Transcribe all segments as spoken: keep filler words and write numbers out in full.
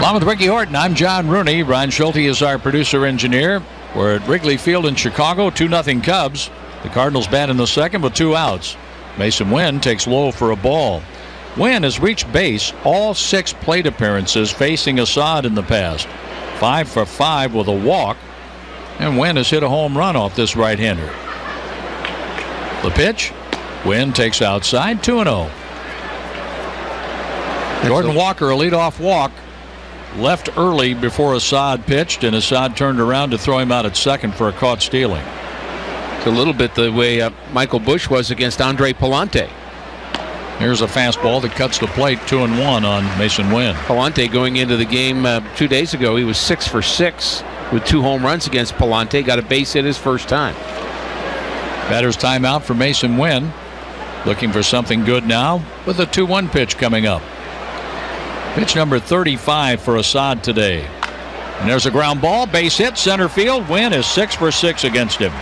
Along with Ricky Horton, I'm John Rooney. Ron Schulte is our producer-engineer. We're at Wrigley Field in Chicago, two nothing Cubs. The Cardinals bat in the second with two outs. Mason Wynn takes low for a ball. Wynn has reached base all six plate appearances facing Assad in the past. Five for five with a walk. And Wynn has hit a home run off this right-hander. The pitch. Wynn takes outside, two and oh. Jordan Walker, a leadoff walk. Left early before Assad pitched, and Assad turned around to throw him out at second for a caught stealing. It's a little bit the way uh, Michael Busch was against Andre Palante. Here's a fastball that cuts the plate, two and one on Mason Wynn. Palante going into the game uh, two days ago, he was six for six with two home runs against Palante. Got a base hit his first time. Batter's timeout for Mason Wynn. Looking for something good now with a two one pitch coming up. Pitch number thirty-five for Assad today. And there's a ground ball, base hit, center field. Wynn is six for six against him.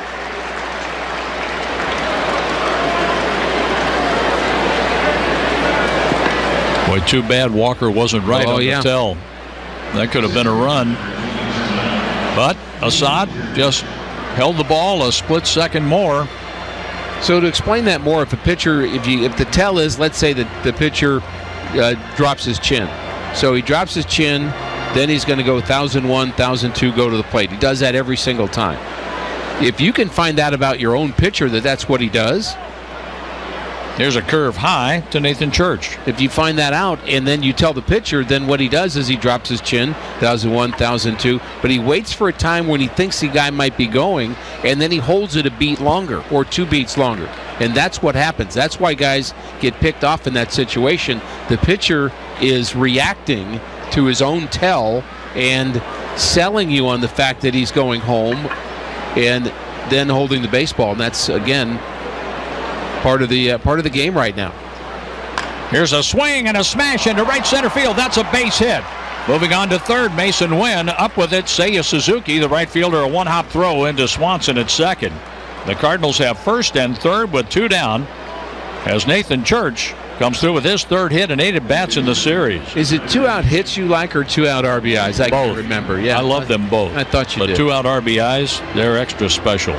Boy, too bad Walker wasn't right oh, on yeah. the tell. That could have been a run. But Assad just held the ball a split second more. So to explain that more, if a pitcher, if you, if the tell is, let's say that the pitcher uh, drops his chin. So he drops his chin, then he's going to go one thousand one, one thousand two, go to the plate. He does that every single time. If you can find out about your own pitcher that that's what he does. Here's a curve high to Nathan Church. If you find that out and then you tell the pitcher, then what he does is he drops his chin, one thousand one, one thousand two, but he waits for a time when he thinks the guy might be going, and then he holds it a beat longer or two beats longer. And that's what happens. That's why guys get picked off in that situation. The pitcher is reacting to his own tell and selling you on the fact that he's going home and then holding the baseball. And that's, again, part of the uh, part of the game right now. Here's a swing and a smash into right center field. That's a base hit. Moving on to third, Mason Wynn. Up with it, Seiya Suzuki, the right fielder, a one-hop throw into Swanson at second. The Cardinals have first and third with two down as Nathan Church comes through with his third hit and eight at-bats in the series. Is it two-out hits you like or two-out R B Is? I both. Can't remember. Yeah, I love them both. I thought you but did. But two-out R B Is, they're extra special.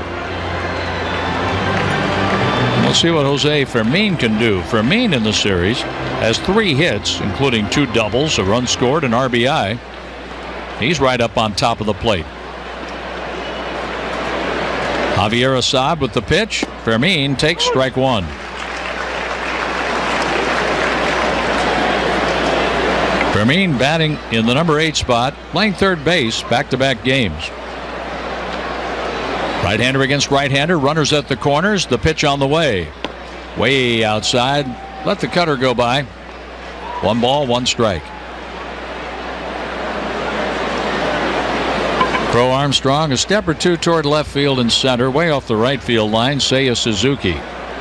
Let's see what Jose Fermin can do. Fermin in the series has three hits, including two doubles, a run scored, and R B I. He's right up on top of the plate. Javier Assad with the pitch. Fermin takes strike one. Fermin batting in the number eight spot, playing third base, back-to-back games. Right-hander against right-hander, runners at the corners, the pitch on the way. Way outside, let the cutter go by. One ball, one strike. Crow Armstrong, a step or two toward left field and center, way off the right field line, Seiya Suzuki.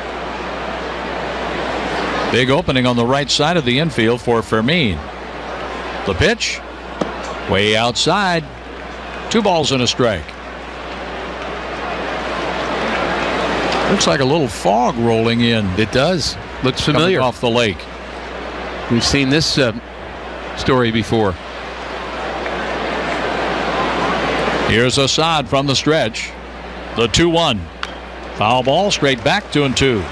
Big opening on the right side of the infield for Fermin. The pitch, way outside, two balls and a strike. Looks like a little fog rolling in. It does. Looks familiar. Coming off the lake. We've seen this uh, story before. Here's Assad from the stretch. The two one. Foul ball, straight back, two and two.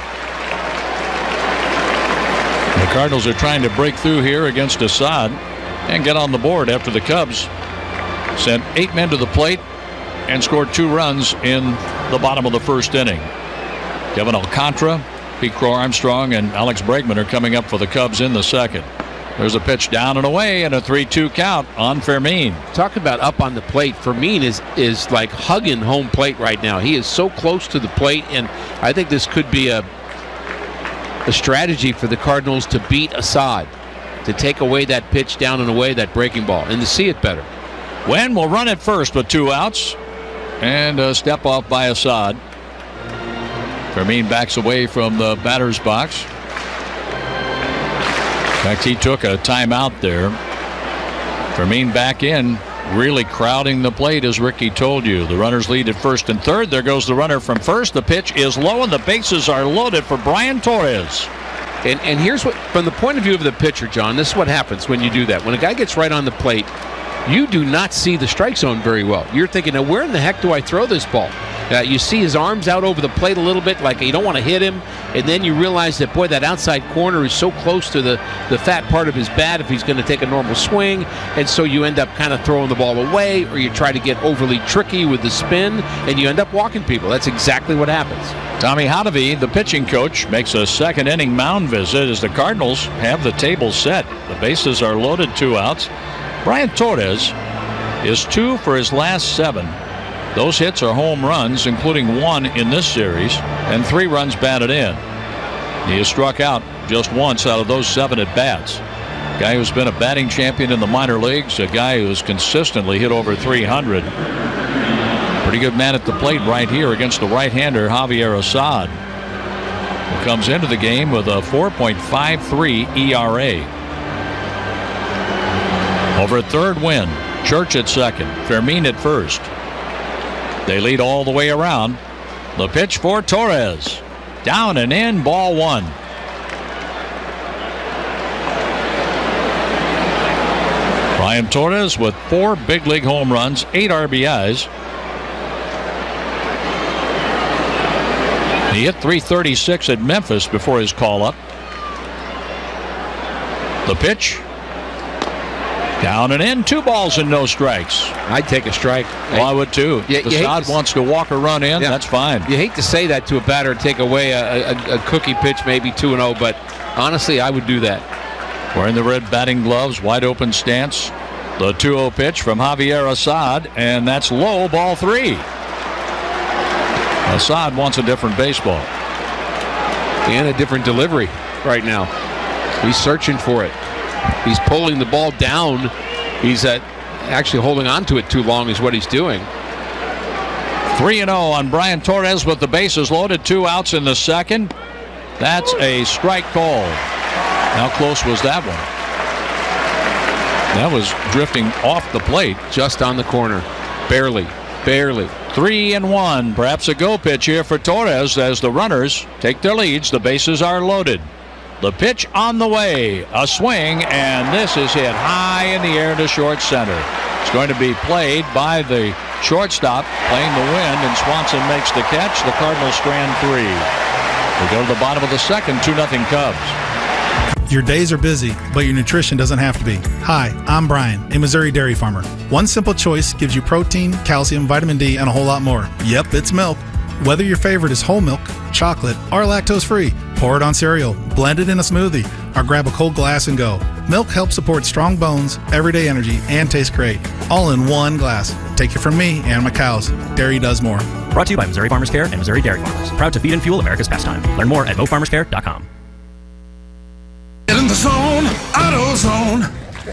The Cardinals are trying to break through here against Assad and get on the board after the Cubs sent eight men to the plate and scored two runs in the bottom of the first inning. Kevin Alcantara, Pete Crow Armstrong, and Alex Bregman are coming up for the Cubs in the second. There's a pitch down and away and a three two count on Fermin. Talk about up on the plate. Fermin is is like hugging home plate right now. He is so close to the plate, and I think this could be a a strategy for the Cardinals to beat Assad, to take away that pitch down and away, that breaking ball, and to see it better. Wynn will run at first with two outs and a step off by Assad. Fermin backs away from the batter's box. In fact, he took a timeout there. Fermin back in, really crowding the plate, as Ricky told you. The runners lead at first and third. There goes the runner from first. The pitch is low and the bases are loaded for Brian Torres. And and here's what, from the point of view of the pitcher, John, this is what happens when you do that. When a guy gets right on the plate, you do not see the strike zone very well. You're thinking, now where in the heck do I throw this ball? Uh, you see his arms out over the plate a little bit, like you don't want to hit him, and then you realize that, boy, that outside corner is so close to the, the fat part of his bat if he's going to take a normal swing, and so you end up kind of throwing the ball away, or you try to get overly tricky with the spin, and you end up walking people. That's exactly what happens. Tommy Hotovy, the pitching coach, makes a second inning mound visit as the Cardinals have the table set. The bases are loaded, two outs. Brian Torres is two for his last seven. Those hits are home runs, including one in this series, and three runs batted in. He has struck out just once out of those seven at-bats. Guy who's been a batting champion in the minor leagues, a guy who's consistently hit over three hundred. Pretty good man at the plate right here against the right-hander, Javier Assad, who comes into the game with a four point five three E R A. Over at third, Wynn. Church at second. Fermin at first. They lead all the way around. The pitch for Torres. Down and in, ball one. Brian Torres with four big league home runs, eight R B Is. He hit three thirty-six at Memphis before his call-up. The pitch. Down and in, two balls and no strikes. I'd take a strike. Well, I would too. You, if you Assad to, wants to walk or run in, yeah. That's fine. You hate to say that to a batter, take away a, a, a cookie pitch, maybe two and oh, but honestly, I would do that. Wearing the red batting gloves, wide open stance. The two oh pitch from Javier Assad, and that's low, ball three. Assad wants a different baseball. And a different delivery right now. He's searching for it. He's pulling the ball down. He's uh, actually holding on to it too long is what he's doing. three and oh on Brian Torres with the bases loaded. Two outs in the second. That's a strike call. How close was that one? That was drifting off the plate. Just on the corner. Barely. Barely. Three and one. Perhaps a go pitch here for Torres as the runners take their leads. The bases are loaded. The pitch on the way. A swing, and this is hit high in the air to short center. It's going to be played by the shortstop, playing the wind, and Swanson makes the catch. The Cardinals strand three. We go to the bottom of the second, two nothing Cubs. Your days are busy, but your nutrition doesn't have to be. Hi, I'm Brian, a Missouri dairy farmer. One simple choice gives you protein, calcium, vitamin D, and a whole lot more. Yep, it's milk. Whether your favorite is whole milk, chocolate, or lactose-free, pour it on cereal, blend it in a smoothie, or grab a cold glass and go. Milk helps support strong bones, everyday energy, and tastes great. All in one glass. Take it from me and my cows. Dairy does more. Brought to you by Missouri Farmers Care and Missouri Dairy Farmers. Proud to feed and fuel America's pastime. Learn more at mo farmers care dot com. Get in the zone, AutoZone.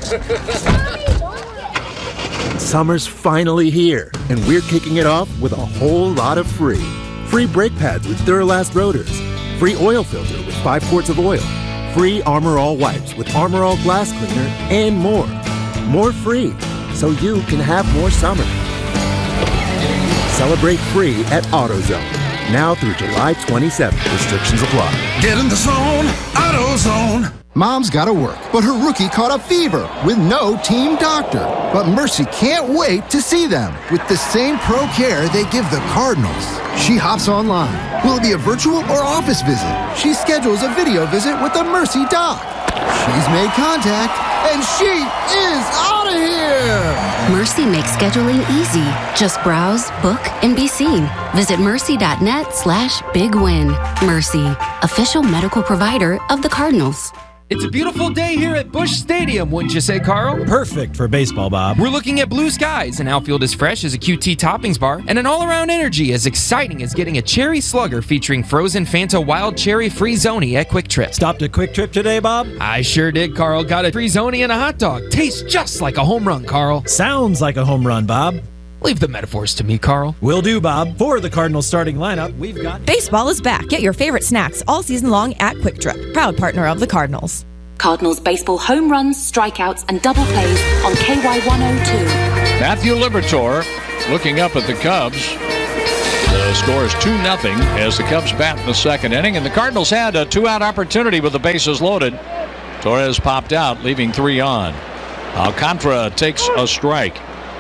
Summer's finally here, and we're kicking it off with a whole lot of free. Free brake pads with Duralast rotors. Free oil filter with five quarts of oil. Free Armor All wipes with Armor All glass cleaner, and more. More free, so you can have more summer. Celebrate free at AutoZone. Now through July twenty-seventh. Restrictions apply. Get in the zone, AutoZone. Mom's got to work, but her rookie caught a fever with no team doctor. But Mercy can't wait to see them with the same pro care they give the Cardinals. She hops online. Will it be a virtual or office visit? She schedules a video visit with the Mercy doc. She's made contact, and she is out of here! Mercy makes scheduling easy. Just browse, book, and be seen. Visit mercy.net slash big win. Mercy, official medical provider of the Cardinals. It's a beautiful day here at Busch Stadium, wouldn't you say, Carl? Perfect for baseball, Bob. We're looking at blue skies, an outfield as fresh as a Q T toppings bar, and an all-around energy as exciting as getting a cherry slugger featuring frozen Fanta Wild Cherry Free-Zoni at Quick Trip. Stopped at Quick Trip today, Bob? I sure did, Carl. Got a Free-Zoni and a hot dog. Tastes just like a home run, Carl. Sounds like a home run, Bob. Leave the metaphors to me, Carl. Will do, Bob. For the Cardinals starting lineup, we've got... Baseball is back. Get your favorite snacks all season long at Quick Trip, proud partner of the Cardinals. Cardinals baseball home runs, strikeouts, and double plays on K Y one oh two. Matthew Liberatore looking up at the Cubs. The The score is two nothing as the Cubs bat in the second inning, and the Cardinals had a two-out opportunity with the bases loaded. Torres popped out, leaving three on. Alcantara takes a strike.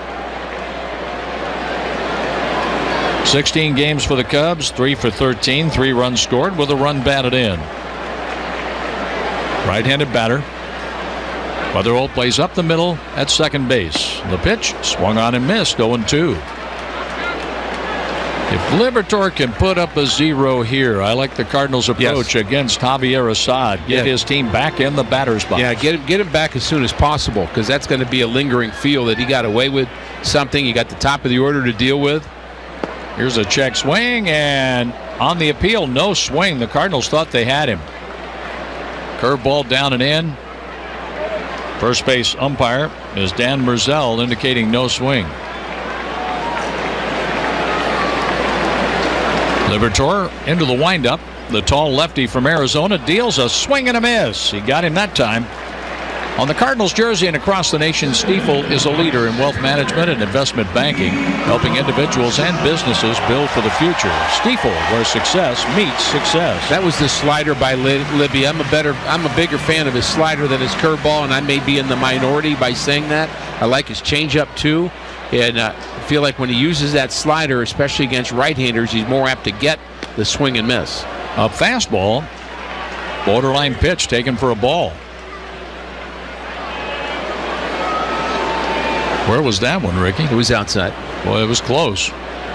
sixteen games for the Cubs, three for thirteen, three runs scored with a run batted in. Right-handed batter. Weatherholt plays up the middle at second base. The pitch swung on and missed, oh and two. If Liberatore can put up a zero here, I like the Cardinals' approach yes. against Javier Assad. Get yeah. his team back in the batter's box. Yeah, get him, get him back as soon as possible, because that's going to be a lingering feel that he got away with something. He got the top of the order to deal with. Here's a check swing, and on the appeal, no swing. The Cardinals thought they had him. Curveball down and in. First base umpire is Dan Merzel, indicating no swing. Liberatore into the windup. The tall lefty from Arizona deals a swing and a miss. He got him that time. On the Cardinals jersey and across the nation, Stifel is a leader in wealth management and investment banking, helping individuals and businesses build for the future. Stifel, where success meets success. That was the slider by Libby. I'm a better, I'm a bigger fan of his slider than his curveball, and I may be in the minority by saying that. I like his changeup too, and uh, I feel like when he uses that slider, especially against right-handers, he's more apt to get the swing and miss. A fastball, borderline pitch taken for a ball. Where was that one, Ricky? It was outside. Well, it was close.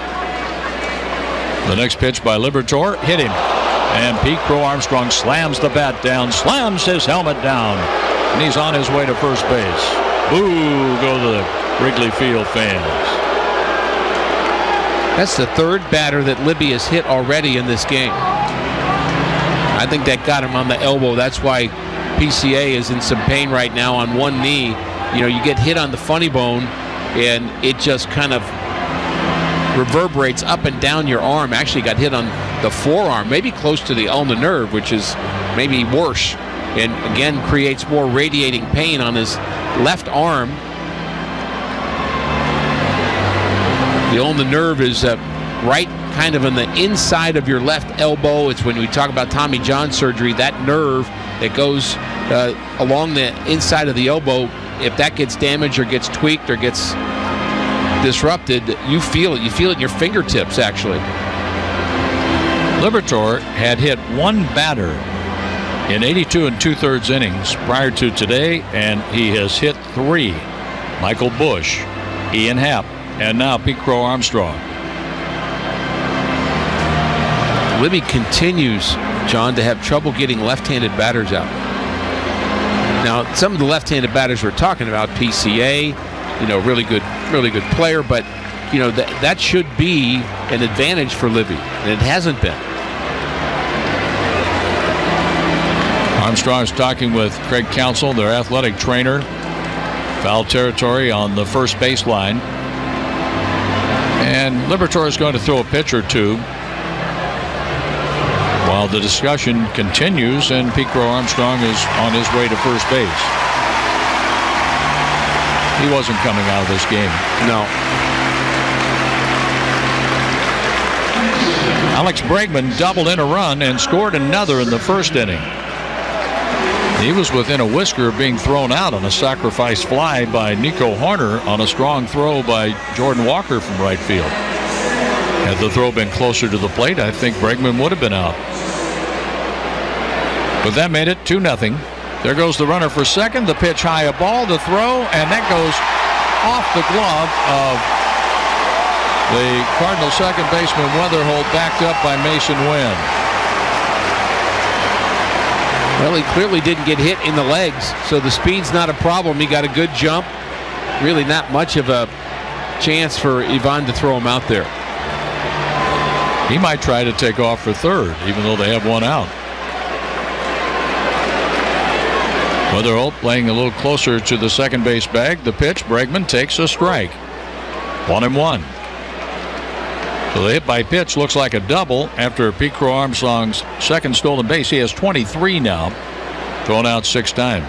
The next pitch by Liberatore hit him. And Pete Crow Armstrong slams the bat down, slams his helmet down, and he's on his way to first base. Boo, go the Wrigley Field fans. That's the third batter that Libby has hit already in this game. I think that got him on the elbow. That's why P C A is in some pain right now on one knee. You know, you get hit on the funny bone, and it just kind of reverberates up and down your arm. Actually got hit on the forearm, maybe close to the ulnar nerve, which is maybe worse, and again creates more radiating pain on his left arm. The ulnar nerve is uh, right kind of on the inside of your left elbow. It's when we talk about Tommy John surgery, that nerve that goes uh, along the inside of the elbow, if that gets damaged or gets tweaked or gets disrupted, you feel it. You feel it in your fingertips, actually. Liberatore had hit one batter in eighty-two and two-thirds innings prior to today, and he has hit three. Michael Bush, Ian Happ, and now Pete Crow Armstrong. Libby continues, John, to have trouble getting left-handed batters out. Now, some of the left-handed batters we're talking about, P C A, you know, really good, really good player, but you know that that should be an advantage for Libby, and it hasn't been. Armstrong's talking with Craig Counsell, their athletic trainer. Foul territory on the first baseline, and Liberatore is going to throw a pitch or two while the discussion continues, and Pete Crow Armstrong is on his way to first base. He wasn't coming out of this game. No. Alex Bregman doubled in a run and scored another in the first inning. He was within a whisker of being thrown out on a sacrifice fly by Nico Horner on a strong throw by Jordan Walker from right field. Had the throw been closer to the plate, I think Bregman would have been out. But that made it two nothing. There goes the runner for second. The pitch high, a ball, the throw, and that goes off the glove of the Cardinal second baseman Weatherholt, backed up by Mason Wynn. Well, he clearly didn't get hit in the legs, so the speed's not a problem. He got a good jump. Really not much of a chance for Ivan to throw him out there. He might try to take off for third, even though they have one out. Weatherholt playing a little closer to the second base bag. The pitch, Bregman takes a strike. One and one. So the hit by pitch looks like a double after Pete Crow Armstrong's second stolen base. He has twenty-three now, thrown out six times.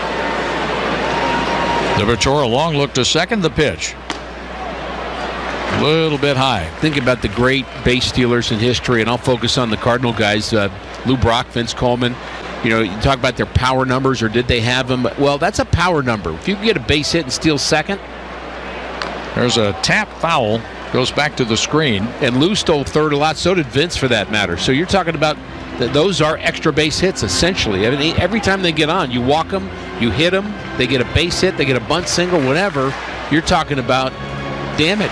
Liberatore, a long look to second. The pitch. A little bit high. Think about the great base stealers in history, and I'll focus on the Cardinal guys. Uh, Lou Brock, Vince Coleman. You know, you talk about their power numbers, or did they have them? Well, that's a power number. If you can get a base hit and steal second. There's a tap foul. Goes back to the screen. And Lou stole third a lot. So did Vince, for that matter. So you're talking about th- those are extra base hits, essentially. I mean, every time they get on, you walk them, you hit them, they get a base hit, they get a bunt single, whatever. You're talking about damage.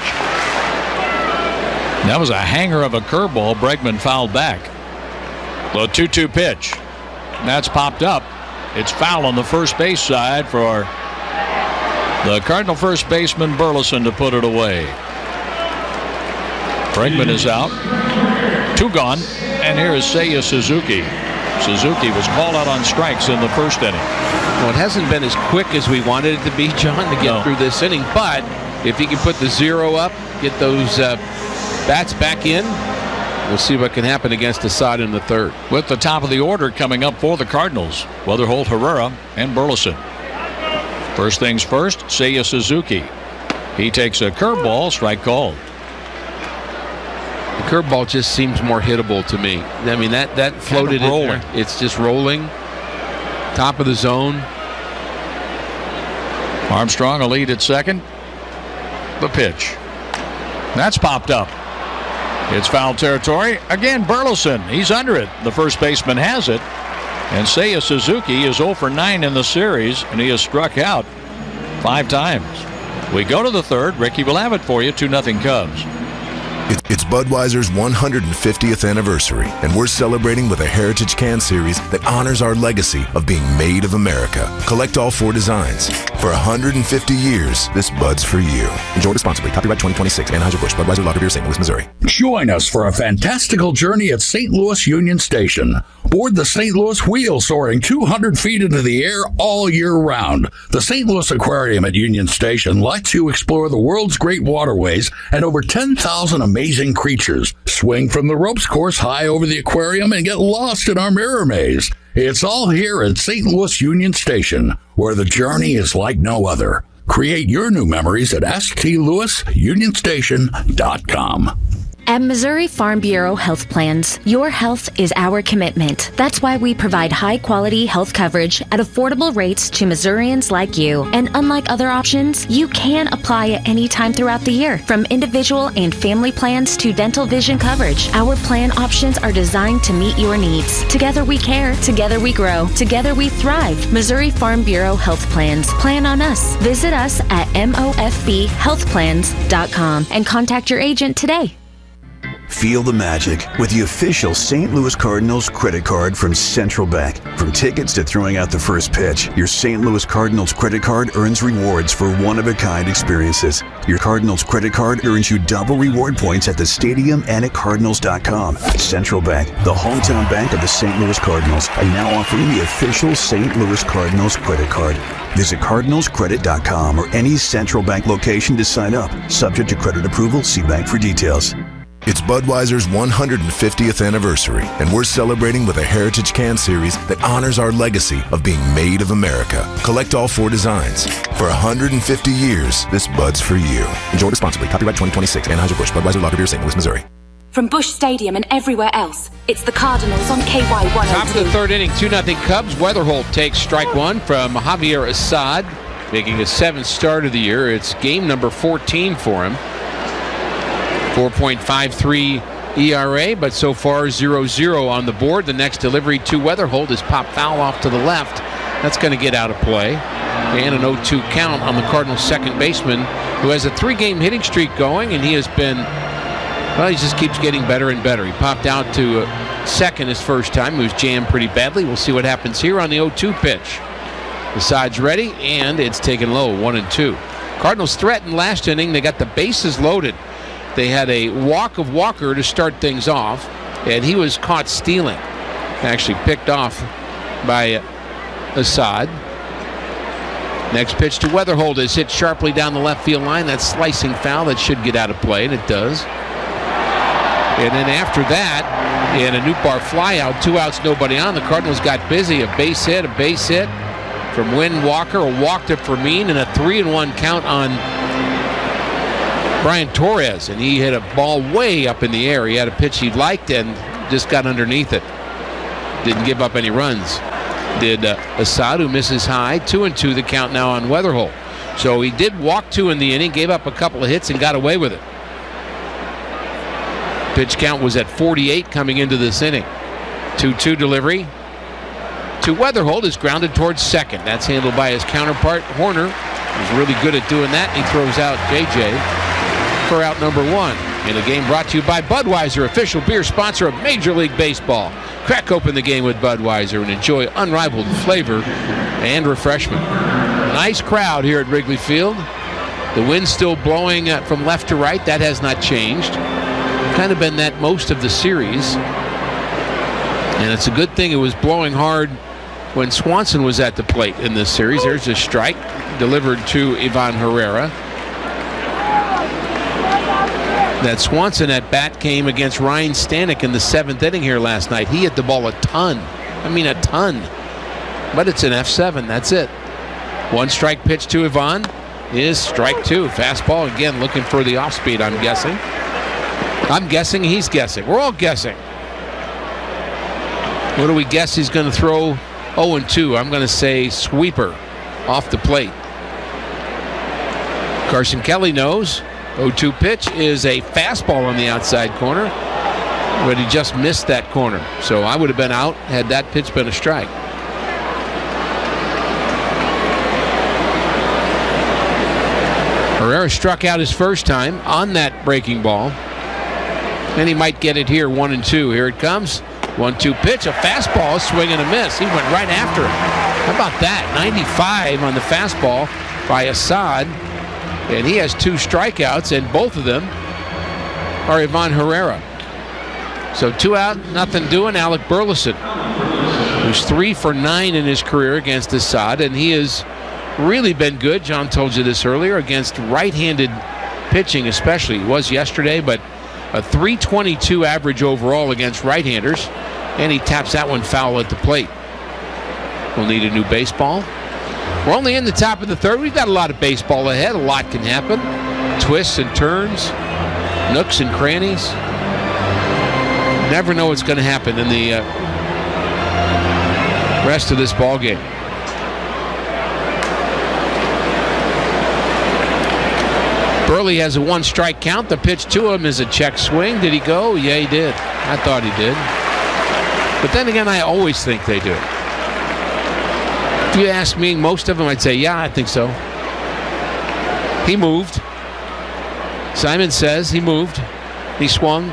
That was a hanger of a curveball. Bregman fouled back. The two two pitch. That's popped up. It's foul on the first base side for the Cardinal first baseman Burleson to put it away. Bregman is out. Two gone. And here is Seiya Suzuki. Suzuki was called out on strikes in the first inning. Well, it hasn't been as quick as we wanted it to be, John, to get no. through this inning. But if he can put the zero up, get those uh, bats back in, we'll see what can happen against Assad in the third. With the top of the order coming up for the Cardinals, Weatherholt, Herrera, and Burleson. First things first, Seiya Suzuki. He takes a curveball, strike called. The curveball just seems more hittable to me. I mean, that, that floated kind of rolling. in there. It's just rolling. Top of the zone. Armstrong a lead at second. The pitch. That's popped up. It's foul territory. Again, Burleson. He's under it. The first baseman has it. And Seiya Suzuki is oh for nine in the series, and he has struck out five times. We go to the third. Ricky will have it for you. two nothing Cubs. It's Budweiser's one hundred fiftieth anniversary, and we're celebrating with a Heritage Can Series that honors our legacy of being made of America. Collect all four designs. For one hundred fifty years, this Bud's for you. Enjoy responsibly. Copyright twenty twenty-six. Anheuser-Busch. Budweiser Lager Beer, Saint Louis, Missouri. Join us for a fantastical journey at Saint Louis Union Station. Board the Saint Louis Wheel, soaring two hundred feet into the air all year round. The Saint Louis Aquarium at Union Station lets you explore the world's great waterways and over ten thousand amazing creatures. Swing from the ropes course high over the aquarium and get lost in our mirror maze. It's all here at Saint Louis Union Station, where the journey is like no other. Create your new memories at s t louis union station dot com. At Missouri Farm Bureau Health Plans, your health is our commitment. That's why we provide high-quality health coverage at affordable rates to Missourians like you. And unlike other options, you can apply at any time throughout the year. From individual and family plans to dental vision coverage, our plan options are designed to meet your needs. Together we care, together we grow, together we thrive. Missouri Farm Bureau Health Plans. Plan on us. Visit us at M O F B health plans dot com and contact your agent today. Feel the magic with the official Saint Louis Cardinals credit card from Central Bank. From tickets to throwing out the first pitch, your Saint Louis Cardinals credit card earns rewards for one-of-a-kind experiences. Your Cardinals credit card earns you double reward points at the stadium and at cardinals dot com. Central Bank, the hometown bank of the Saint Louis Cardinals, are now offering the official Saint Louis Cardinals credit card. Visit cardinals credit dot com or any Central Bank location to sign up. Subject to credit approval, see bank for details. It's Budweiser's one hundred fiftieth anniversary, and we're celebrating with a Heritage Can Series that honors our legacy of being made of America. Collect all four designs. For one hundred fifty years, this Bud's for you. Enjoy responsibly. Copyright twenty twenty-six. Anheuser-Busch. Budweiser Lager Beer, Saint Louis, Missouri. From Busch Stadium and everywhere else, it's the Cardinals on K Y one oh two. Top of the third inning, two nothing Cubs. Weatherholt takes strike one from Javier Assad, making his seventh start of the year. It's game number fourteen for him. four point five three E R A, but so far zero zero on the board. The next delivery to Weatherholt is pop foul off to the left. That's going to get out of play. And an oh two count on the Cardinals' second baseman, who has a three-game hitting streak going, and he has been, well, he just keeps getting better and better. He popped out to uh, second his first time. He was jammed pretty badly. We'll see what happens here on the oh two pitch. The side's ready, and it's taken low, one and two. Cardinals threatened last inning. They got the bases loaded. They had a walk of Walker to start things off, and he was caught stealing. Actually picked off by Assad. Next pitch to Weatherholt is hit sharply down the left field line. That slicing foul that should get out of play, and it does. And then after that, in a Nootbaar flyout, two outs, nobody on, the Cardinals got busy. A base hit, a base hit from Wynn Walker, a walk to Fermin, and a three and one count on Brian Torres, and he hit a ball way up in the air. He had a pitch he liked and just got underneath it. Didn't give up any runs. Did uh, Assad, who misses high. Two and two the count now on Weatherholt. So he did walk two in the inning, gave up a couple of hits and got away with it. Pitch count was at forty-eight coming into this inning. two two delivery to Weatherholt is grounded towards second. That's handled by his counterpart, Horner. He's really good at doing that. He throws out J J for out number one. In a game brought to you by Budweiser, official beer sponsor of Major League Baseball. Crack open the game with Budweiser and enjoy unrivaled flavor and refreshment. Nice crowd here at Wrigley Field. The wind's still blowing from left to right. That has not changed. Kind of been that most of the series. And it's a good thing it was blowing hard when Swanson was at the plate in this series. There's a strike delivered to Ivan Herrera. That Swanson at bat came against Ryan Stanek in the seventh inning here last night. He hit the ball a ton. I mean a ton. But it's an F seven. That's it. One strike pitch to Ivan is strike two. Fastball again, looking for the off speed, I'm guessing. I'm guessing he's guessing. We're all guessing. What do we guess he's going to throw? oh and two. I'm going to say sweeper off the plate. Carson Kelly knows. oh two pitch is a fastball on the outside corner, but he just missed that corner. So I would have been out had that pitch been a strike. Herrera struck out his first time on that breaking ball. And he might get it here, one and two. Here it comes. one two pitch, a fastball, a swing and a miss. He went right after it. How about that? ninety-five on the fastball by Assad. And he has two strikeouts, and both of them are Ivan Herrera. So two out, nothing doing. Alec Burleson, who's three for nine in his career against Assad, and he has really been good. John told you this earlier, against right-handed pitching especially. He was yesterday, but a three twenty-two average overall against right-handers, and he taps that one foul at the plate. We'll need a new baseball. We're only in the top of the third. We've got a lot of baseball ahead. A lot can happen. Twists and turns, nooks and crannies. Never know what's going to happen in the uh, rest of this ball game. Burley has a one strike count. The pitch to him is a check swing. Did he go? Yeah, he did. I thought he did. But then again, I always think they do. If you ask me, most of them, I'd say, yeah, I think so. He moved. Simon says he moved. He swung.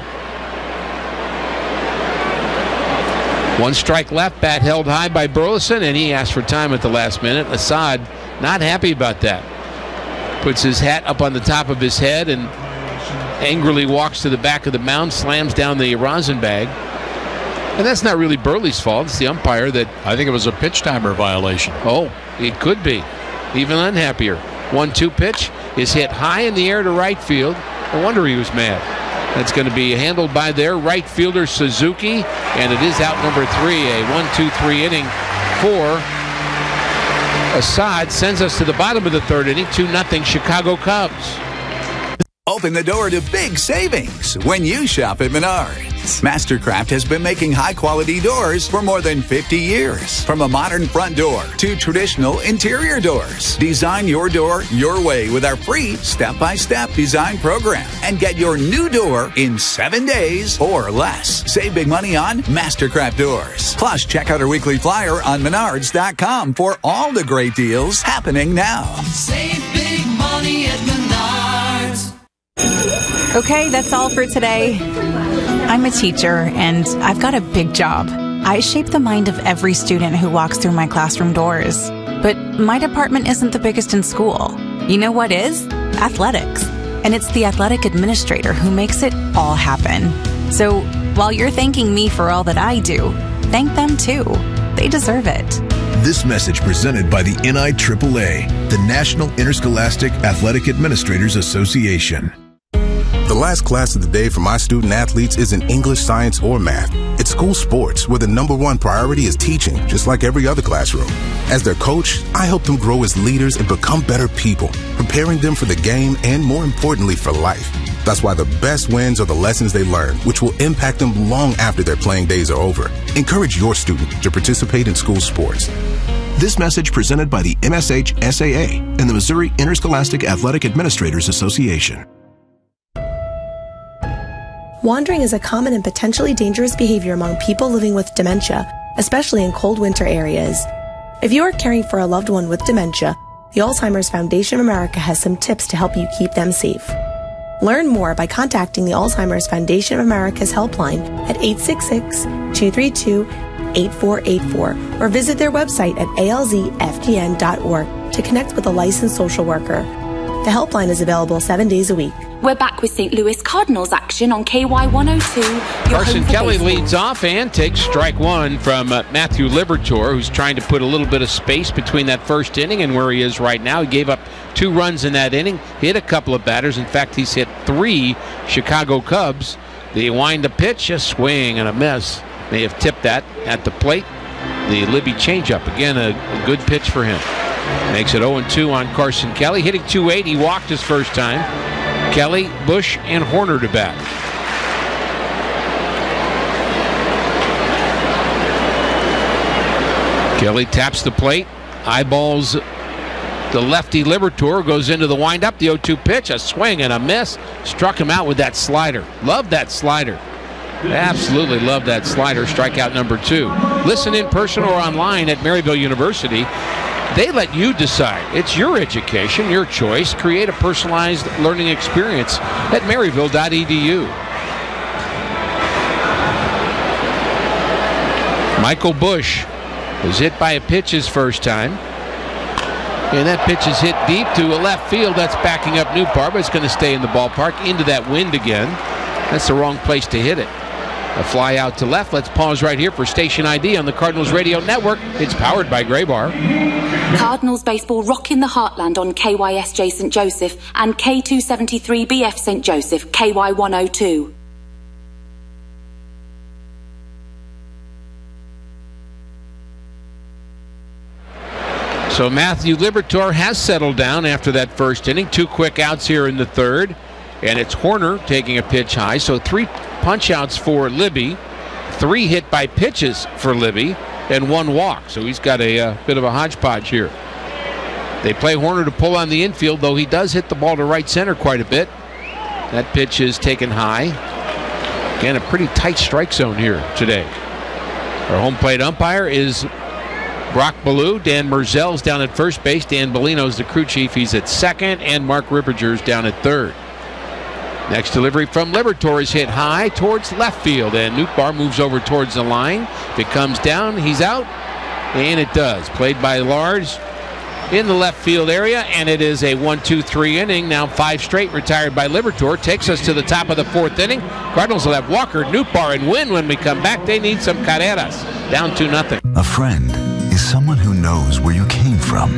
One strike left. Bat held high by Burleson, and he asked for time at the last minute. Assad not happy about that. Puts his hat up on the top of his head and angrily walks to the back of the mound, slams down the rosin bag. And that's not really Burley's fault. It's the umpire that... I think it was a pitch timer violation. Oh, it could be. Even unhappier. one two pitch is hit high in the air to right field. No wonder he was mad. That's going to be handled by their right fielder, Suzuki. And it is out number three. A one two three inning for Assad. Sends us to the bottom of the third inning. two nothing Chicago Cubs. Open the door to big savings when you shop at Menards. Mastercraft has been making high-quality doors for more than fifty years. From a modern front door to traditional interior doors. Design your door your way with our free step-by-step design program. And get your new door in seven days or less. Save big money on Mastercraft doors. Plus, check out our weekly flyer on Menards dot com for all the great deals happening now. Save big money at Menards. Okay, that's all for today. I'm a teacher, and I've got a big job. I shape the mind of every student who walks through my classroom doors. But my department isn't the biggest in school. You know what is? Athletics. And it's the athletic administrator who makes it all happen. So while you're thanking me for all that I do, thank them too. They deserve it. This message presented by the N I triple A, the National Interscholastic Athletic Administrators Association. The last class of the day for my student athletes isn't English, science, or math. It's school sports, where the number one priority is teaching, just like every other classroom. As their coach, I help them grow as leaders and become better people, preparing them for the game and, more importantly, for life. That's why the best wins are the lessons they learn, which will impact them long after their playing days are over. Encourage your student to participate in school sports. This message presented by the M S H S A A and the Missouri Interscholastic Athletic Administrators Association. Wandering is a common and potentially dangerous behavior among people living with dementia, especially in cold winter areas. If you are caring for a loved one with dementia, the Alzheimer's Foundation of America has some tips to help you keep them safe. Learn more by contacting the Alzheimer's Foundation of America's helpline at eight six six, two three two, eight four eight four or visit their website at A L Z F D N dot org to connect with a licensed social worker. The helpline is available seven days a week. We're back with Saint Louis Cardinals action on K Y one oh two. Carson Kelly leads off and takes strike one from uh, Matthew Liberatore, who's trying to put a little bit of space between that first inning and where he is right now. He gave up two runs in that inning, hit a couple of batters. In fact, he's hit three Chicago Cubs. They wind the pitch, a swing and a miss. May have tipped that at the plate. The Libby changeup, again, a, a good pitch for him. Makes it oh and two on Carson Kelly. Hitting two eighty, he walked his first time. Kelly, Bush, and Horner to bat. Kelly taps the plate, eyeballs the lefty Liberatore, goes into the windup. The oh two pitch, a swing and a miss. Struck him out with that slider. Love that slider. Absolutely love that slider. Strikeout number two. Listen in person or online at Maryville University. They let you decide. It's your education, your choice. Create a personalized learning experience at maryville dot e d u. Michael Bush was hit by a pitch his first time. And that pitch is hit deep to a left field. That's backing up Newpar, but it's going to stay in the ballpark. Into that wind again. That's the wrong place to hit it. A fly out to left. Let's pause right here for Station I D on the Cardinals Radio Network. It's powered by Graybar. Cardinals baseball rocking the heartland on K Y S J Saint Joseph and K two seventy-three B F Saint Joseph, K Y one oh two. So Matthew Liberatore has settled down after that first inning. Two quick outs here in the third. And it's Horner taking a pitch high. So three punch outs for Libby, three hit by pitches for Libby, and one walk. So he's got a uh, bit of a hodgepodge here. They play Horner to pull on the infield, though he does hit the ball to right center quite a bit. That pitch is taken high. Again, a pretty tight strike zone here today. Our home plate umpire is Brock Ballou. Dan Merzel's down at first base. Dan Bellino's the crew chief. He's at second, and Mark Ripperger's down at third. Next delivery from Liberatore is hit high towards left field, and Newtbar moves over towards the line. If it comes down, he's out, and it does. Played by Lars in the left field area, and it is a one two three inning. Now five straight retired by Liberatore. Takes us to the top of the fourth inning. Cardinals will have Walker, Newtbar, and Wynn when we come back. They need some carreras. Down two nothing. A friend is someone who knows where you came from.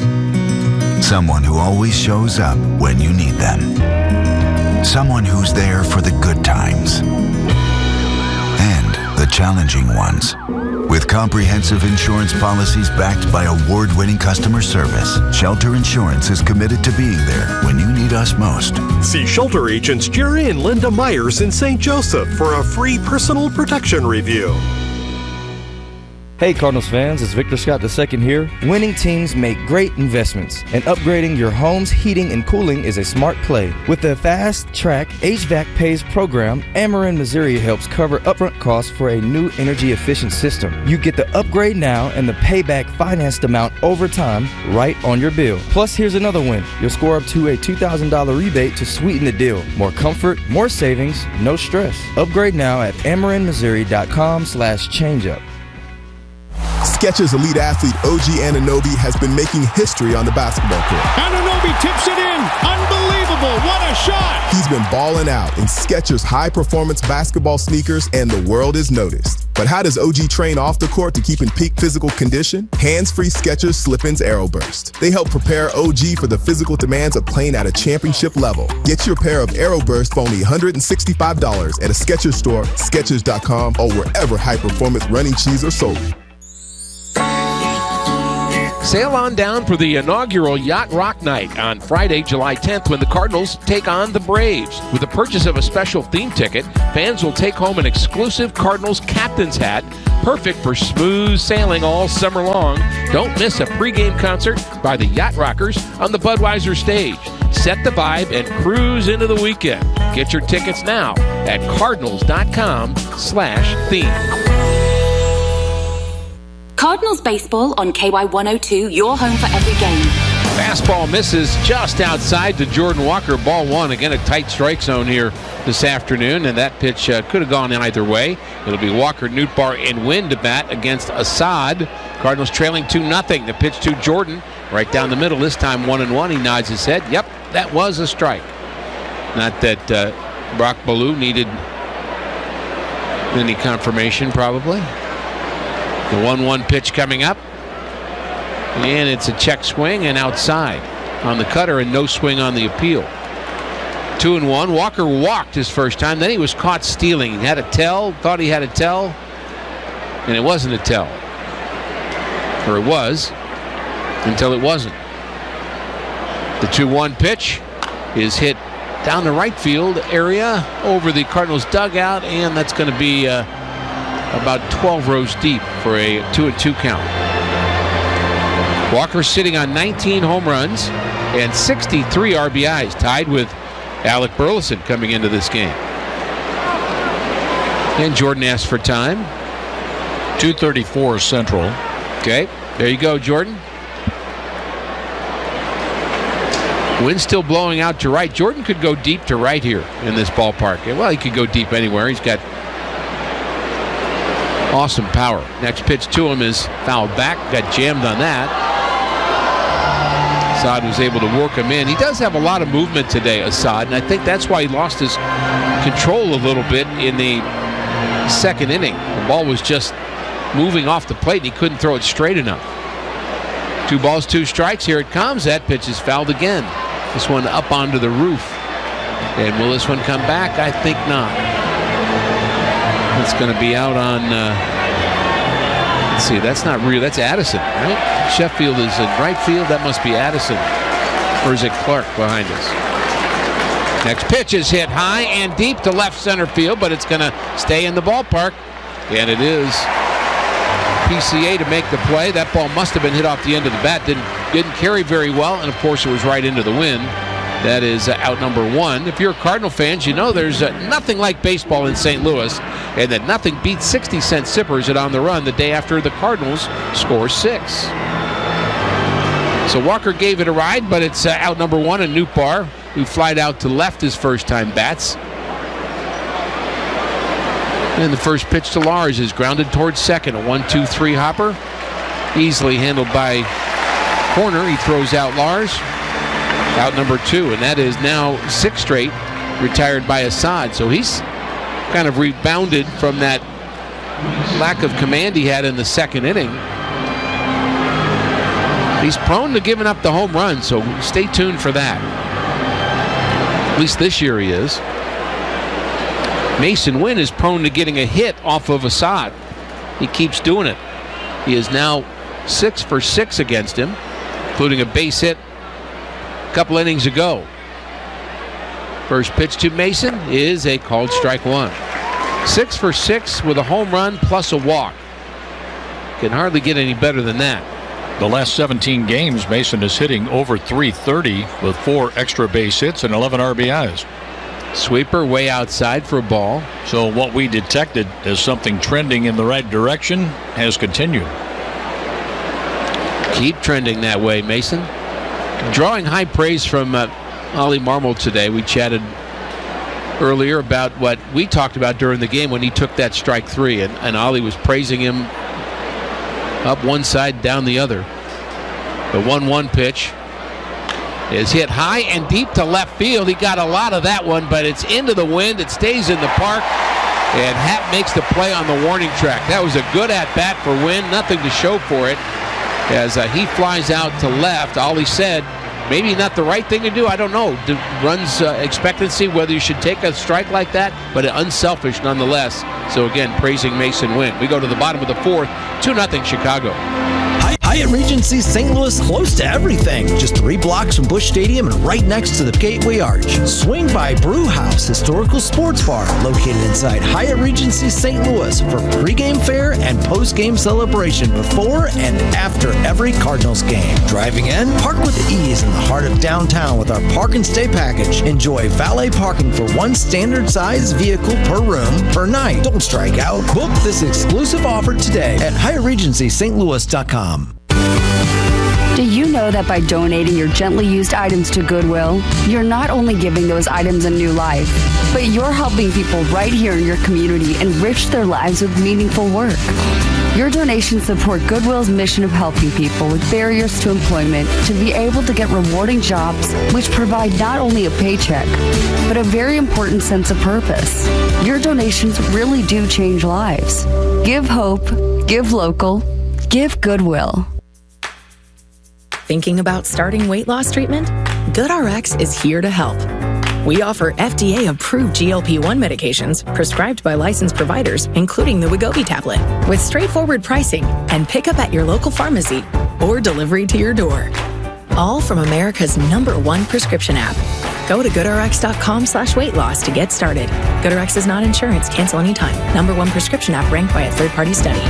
Someone who always shows up when you need them. Someone who's there for the good times and the challenging ones. With comprehensive insurance policies backed by award-winning customer service, Shelter Insurance is committed to being there when you need us most. See Shelter agents Jerry and Linda Myers in Saint Joseph for a free personal protection review. Hey Cardinals fans, it's Victor Scott the second here. Winning teams make great investments, and upgrading your home's heating and cooling is a smart play. With the Fast Track H V A C Pays program, Ameren Missouri helps cover upfront costs for a new energy-efficient system. You get the upgrade now and the payback financed amount over time right on your bill. Plus, here's another win. You'll score up to a two thousand dollars rebate to sweeten the deal. More comfort, more savings, no stress. Upgrade now at ameren missouri dot com slash changeup. Skechers elite athlete O G Anunoby has been making history on the basketball court. Anunoby tips it in. Unbelievable. What a shot. He's been balling out in Skechers high-performance basketball sneakers, and the world has noticed. But how does O G train off the court to keep in peak physical condition? Hands-free Skechers Slip-ins AeroBurst. They help prepare O G for the physical demands of playing at a championship level. Get your pair of AeroBurst for only one hundred sixty-five dollars at a Skechers store, Skechers dot com, or wherever high-performance running shoes are sold. Sail on down for the inaugural Yacht Rock Night on Friday, July tenth, when the Cardinals take on the Braves. With the purchase of a special theme ticket, fans will take home an exclusive Cardinals captain's hat, perfect for smooth sailing all summer long. Don't miss a pregame concert by the Yacht Rockers on the Budweiser stage. Set the vibe and cruise into the weekend. Get your tickets now at cardinals dot com slash theme. Cardinals baseball on K Y one oh two, your home for every game. Fastball misses just outside to Jordan Walker. Ball one. Again, a tight strike zone here this afternoon, and that pitch uh, could have gone either way. It'll be Walker, Nootbaar, and Wynn to bat against Assad. Cardinals trailing two nothing. The pitch to Jordan right down the middle. This time one and one. He nods his head. Yep, that was a strike. Not that uh, Brock Ballou needed any confirmation, probably. The one one pitch coming up. And it's a check swing and outside on the cutter and no swing on the appeal. Two and one. Walker walked his first time. Then he was caught stealing. He had a tell, thought he had a tell, and it wasn't a tell. Or it was, until it wasn't. The two one pitch is hit down the right field area over the Cardinals dugout, and that's going to be uh, about twelve rows deep for a two and two count. Walker sitting on nineteen home runs and sixty-three R B Is, tied with Alec Burleson coming into this game. And Jordan asked for time. two thirty-four Central. Okay, there you go, Jordan. Wind still blowing out to right. Jordan could go deep to right here in this ballpark. Well, he could go deep anywhere. He's got awesome power. Next pitch to him is fouled back. Got jammed on that. Assad was able to work him in. He does have a lot of movement today, Assad, and I think that's why he lost his control a little bit in the second inning. The ball was just moving off the plate, and he couldn't throw it straight enough. Two balls, two strikes. Here it comes. That pitch is fouled again. This one up onto the roof. And will this one come back? I think not. It's going to be out on, uh, let's see, that's not real. That's Addison, right? Sheffield is in right field. That must be Addison. Or is it Clark behind us? Next pitch is hit high and deep to left center field, but it's going to stay in the ballpark. And it is P C A to make the play. That ball must have been hit off the end of the bat. Didn't, didn't carry very well, and of course it was right into the wind. That is uh, out number one. If you're Cardinal fans, you know there's uh, nothing like baseball in Saint Louis, and that nothing beats sixty cent sippers at On the Run the day after the Cardinals score six. So Walker gave it a ride, but it's uh, out number one, and Nootbaar, who flied out to left his first time bats. And the first pitch to Lars is grounded towards second. A one two three hopper. Easily handled by Corner. He throws out Lars. Out number two, and that is now six straight retired by Assad. So he's kind of rebounded from that lack of command he had in the second inning. He's prone to giving up the home run, so stay tuned for that. At least this year he is. Mason Wynn is prone to getting a hit off of Assad. He keeps doing it. He is now six for six against him, including a base hit a couple innings ago. First pitch to Mason is a called strike one. Six for six with a home run plus a walk. Can hardly get any better than that. The last seventeen games, Mason is hitting over three thirty with four extra base hits and eleven R B Is. Sweeper way outside for a ball. So what we detected as something trending in the right direction has continued. Keep trending that way, Mason. Drawing high praise from uh, Ollie Marmol today. We chatted earlier about what we talked about during the game when he took that strike three, and, and Ollie was praising him up one side, down the other. The one one pitch is hit high and deep to left field. He got a lot of that one, but it's into the wind. It stays in the park, and Happ makes the play on the warning track. That was a good at-bat for Wynn. Nothing to show for it as uh, he flies out to left. Ollie said, maybe not the right thing to do. I don't know. D- runs uh, expectancy, whether you should take a strike like that, but unselfish nonetheless. So again, praising Mason Wynn. We go to the bottom of the fourth, two nothing Chicago. Hyatt Regency Saint Louis, close to everything. Just three blocks from Busch Stadium and right next to the Gateway Arch. Swing by Brew House Historical Sports Bar, located inside Hyatt Regency Saint Louis for pregame fare and postgame celebration before and after every Cardinals game. Driving in, park with ease in the heart of downtown with our Park and Stay package. Enjoy valet parking for one standard size vehicle per room per night. Don't strike out. Book this exclusive offer today at Hyatt Regency St Louis dot com. Do you know that by donating your gently used items to Goodwill, you're not only giving those items a new life, but you're helping people right here in your community enrich their lives with meaningful work? Your donations support Goodwill's mission of helping people with barriers to employment to be able to get rewarding jobs which provide not only a paycheck, but a very important sense of purpose. Your donations really do change lives. Give hope, give local, give Goodwill. Thinking about starting weight loss treatment? GoodRx is here to help. We offer F D A-approved G L P one medications prescribed by licensed providers, including the Wegovy tablet, with straightforward pricing and pickup at your local pharmacy or delivery to your door. All from America's number one prescription app. Go to GoodRx.com slash weight loss to get started. GoodRx is not insurance. Cancel anytime. Number one prescription app ranked by a third-party study.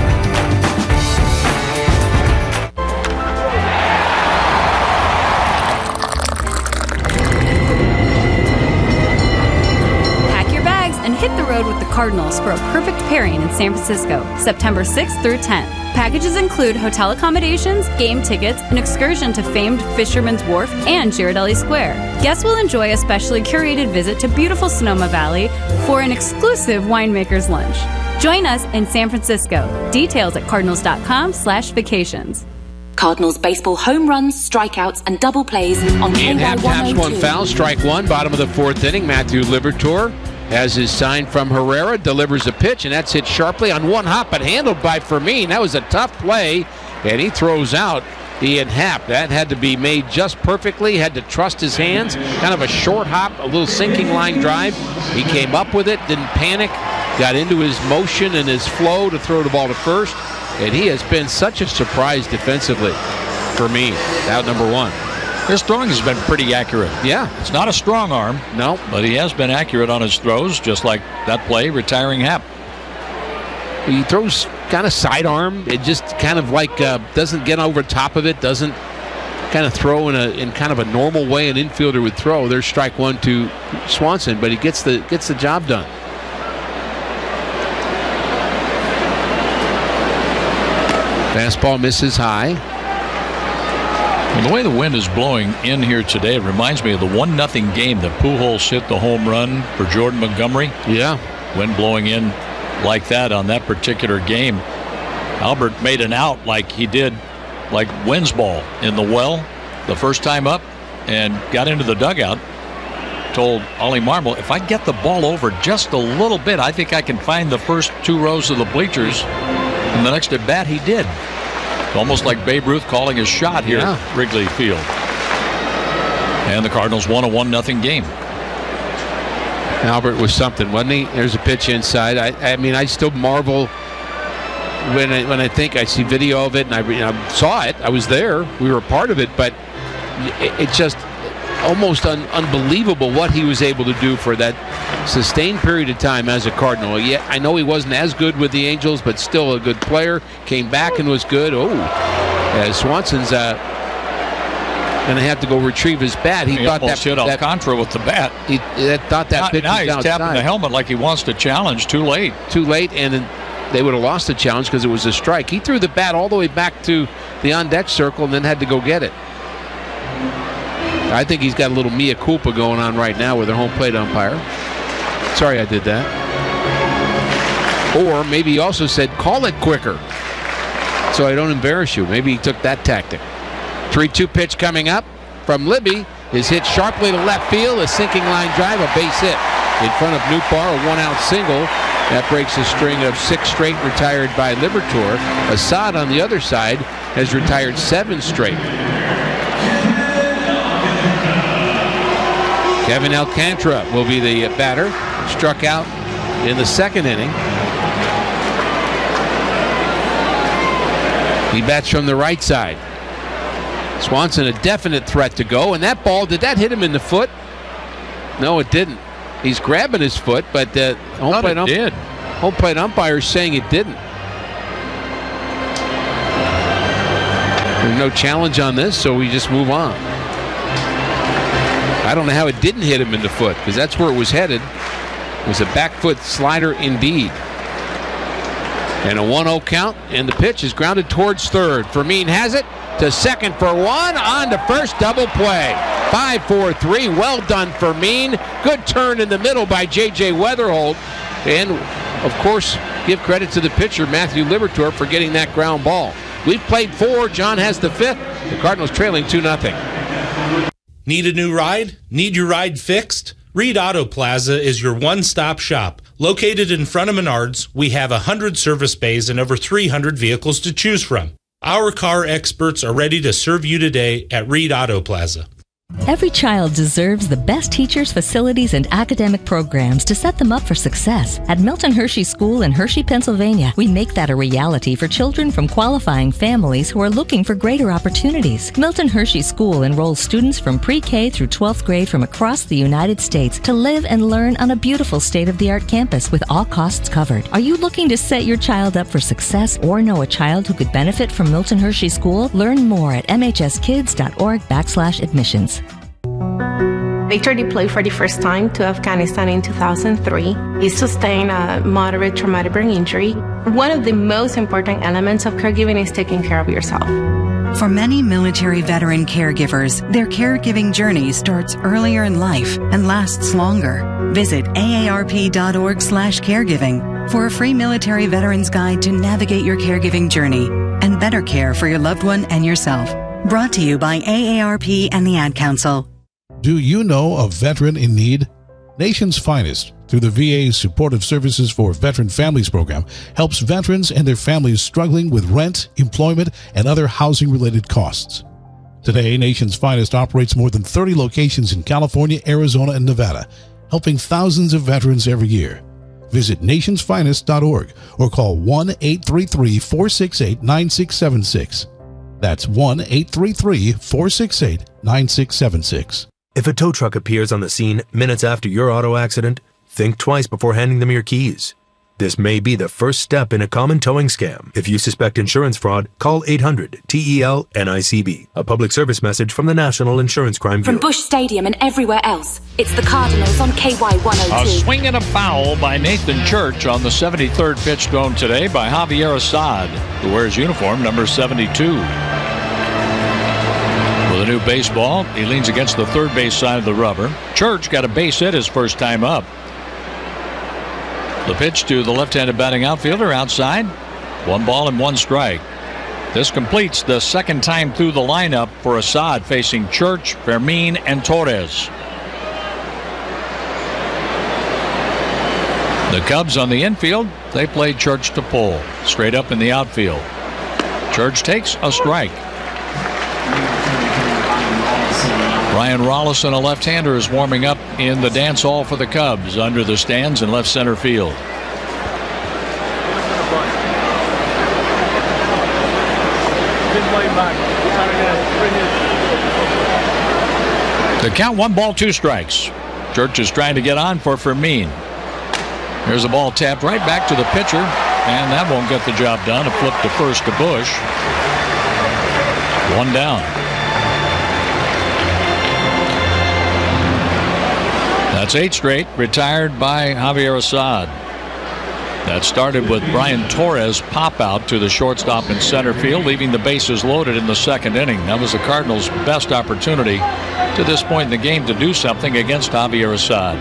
Hit the road with the Cardinals for a perfect pairing in San Francisco, September sixth through tenth. Packages include hotel accommodations, game tickets, an excursion to famed Fisherman's Wharf and Girardelli Square. Guests will enjoy a specially curated visit to beautiful Sonoma Valley for an exclusive winemaker's lunch. Join us in San Francisco. Details at cardinals.com slash vacations. Cardinals baseball home runs, strikeouts, and double plays on K Y one oh two. Ian Happ taps one foul, strike one, bottom of the fourth inning. Matthew Liberatore has his sign from Herrera, delivers a pitch, and that's hit sharply on one hop, but handled by Fermin. That was a tough play, and he throws out Ian Happ. That had to be made just perfectly, had to trust his hands. Kind of a short hop, a little sinking line drive. He came up with it, didn't panic, got into his motion and his flow to throw the ball to first, and he has been such a surprise defensively for me. Out number one. His throwing has been pretty accurate. Yeah. It's not a strong arm. No. But he has been accurate on his throws, just like that play, retiring Happ. He throws kind of sidearm. It just kind of like uh, doesn't get over top of it, doesn't kind of throw in a in kind of a normal way an infielder would throw. There's strike one to Swanson, but he gets the gets the job done. Fastball misses high. Well, the way the wind is blowing in here today, it reminds me of the one nothing game that Pujols hit the home run for Jordan Montgomery. Yeah. Wind blowing in like that on that particular game. Albert made an out like he did like Wynn's ball in the well the first time up and got into the dugout. Told Ollie Marmol, if I get the ball over just a little bit, I think I can find the first two rows of the bleachers. And the next at bat, he did. Almost like Babe Ruth calling his shot here yeah. at Wrigley Field. And the Cardinals won a one nothing game. Albert was something, wasn't he? There's a pitch inside. I, I mean, I still marvel when I, when I think I see video of it, and I, you know, saw it. I was there. We were a part of it, but it, it just almost un, unbelievable what he was able to do for that sustained period of time as a Cardinal. Yeah, I know he wasn't as good with the Angels, but still a good player. Came back and was good. Oh, uh, Swanson's uh, going to have to go retrieve his bat. He, he thought almost that hit that, Alcantara with the bat. He that, thought that now, pitch now was he's outside. tapping the helmet like he wants to challenge. Too late. Too late, and then they would have lost the challenge because it was a strike. He threw the bat all the way back to the on-deck circle and then had to go get it. I think he's got a little mea culpa going on right now with their home plate umpire. Sorry I did that. Or maybe he also said, call it quicker. so I don't embarrass you. Maybe he took that tactic. three two pitch coming up from Libby is hit sharply to left field. A sinking line drive, a base hit in front of Nootbaar, a one-out single. That breaks a string of six straight retired by Liberatore. Assad on the other side has retired seven straight. Kevin Alcantara will be the batter. Struck out in the second inning. He bats from the right side. Swanson a definite threat to go, and that ball, did that hit him in the foot? No, it didn't. He's grabbing his foot, but the home plate, ump- did. home plate umpire is saying it didn't. There's no challenge on this, so we just move on. I don't know how it didn't hit him in the foot, because that's where it was headed. It was a back foot slider indeed. And a one oh count, and the pitch is grounded towards third. Fermin has it to second for one, on to first, double play. five four three, well done Fermin. Good turn in the middle by J J Weatherholt. And, of course, give credit to the pitcher, Matthew Liberatore, for getting that ground ball. We've played four. John has the fifth. The Cardinals trailing two nothing. Need a new ride? Need your ride fixed? Reed Auto Plaza is your one-stop shop. Located in front of Menards, we have one hundred service bays and over three hundred vehicles to choose from. Our car experts are ready to serve you today at Reed Auto Plaza. Every child deserves the best teachers, facilities, and academic programs to set them up for success. At Milton Hershey School in Hershey, Pennsylvania, we make that a reality for children from qualifying families who are looking for greater opportunities. Milton Hershey School enrolls students from pre-K through twelfth grade from across the United States to live and learn on a beautiful state-of-the-art campus with all costs covered. Are you looking to set your child up for success or know a child who could benefit from Milton Hershey School? Learn more at m h s kids dot org backslash admissions. Victor deployed for the first time to Afghanistan in two thousand three. He sustained a moderate traumatic brain injury. One of the most important elements of caregiving is taking care of yourself. For many military veteran caregivers, their caregiving journey starts earlier in life and lasts longer. Visit A A R P dot org slash caregiving for a free military veterans guide to navigate your caregiving journey and better care for your loved one and yourself. Brought to you by A A R P and the Ad Council. Do you know a veteran in need? Nation's Finest, through the V A's Supportive Services for Veteran Families program, helps veterans and their families struggling with rent, employment, and other housing-related costs. Today, Nation's Finest operates more than thirty locations in California, Arizona, and Nevada, helping thousands of veterans every year. Visit nations finest dot org or call one eight three three, four six eight, nine six seven six. That's one eight three three, four six eight, nine six seven six. If a tow truck appears on the scene minutes after your auto accident, think twice before handing them your keys. This may be the first step in a common towing scam. If you suspect insurance fraud, call eight hundred T E L N I C B. A public service message from the National Insurance Crime Bureau. From Busch Stadium and everywhere else, it's the Cardinals on K Y one oh two. A swing and a foul by Nathan Church on the seventy-third pitch thrown today by Javier Assad, who wears uniform number seventy-two. With a new baseball, he leans against the third base side of the rubber. Church got a base hit his first time up. The pitch to the left-handed batting outfielder outside. One ball and one strike. This completes the second time through the lineup for Assad, facing Church, Fermin, and Torres. The Cubs on the infield, they played Church to pull. Straight up in the outfield. Church takes a strike. Ryan Rollison, a left-hander, is warming up in the dance hall for the Cubs under the stands in left center field. The count, one ball, two strikes. Church is trying to get on for Fermin. There's a ball tapped right back to the pitcher, and that won't get the job done. A flip to first to Busch. One down. That's eight straight, retired by Javier Assad. That started with Brian Torres' pop out to the shortstop in center field, leaving the bases loaded in the second inning. That was the Cardinals' best opportunity to this point in the game to do something against Javier Assad.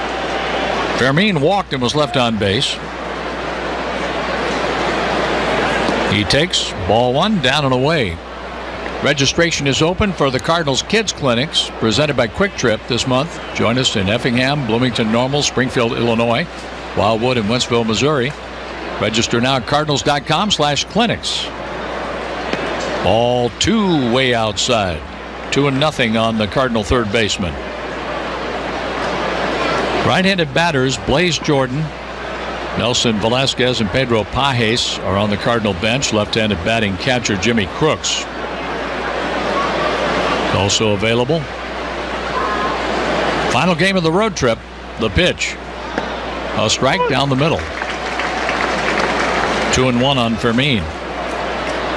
Fermin walked and was left on base. He takes ball one, down and away. Registration is open for the Cardinals Kids Clinics presented by Quick Trip this month. Join us in Effingham, Bloomington Normal, Springfield, Illinois, Wildwood, and Wentzville, Missouri. Register now at cardinals.com slash clinics. Ball two way outside. Two and nothing on the Cardinal third baseman. Right-handed batters Blaze Jordan, Nelson Velasquez, and Pedro Pajes are on the Cardinal bench. Left-handed batting catcher Jimmy Crooks also available. Final game of the road trip. The pitch. A strike down the middle. Two and one on Fermin.